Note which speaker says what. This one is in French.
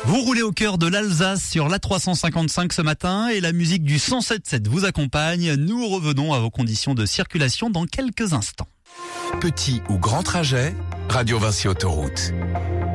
Speaker 1: Vous roulez au cœur de l'Alsace sur l'A355 ce matin et la musique du 107.7 vous accompagne. Nous revenons à vos conditions de circulation dans quelques instants.
Speaker 2: Petit ou grand trajet, Radio Vinci Autoroute.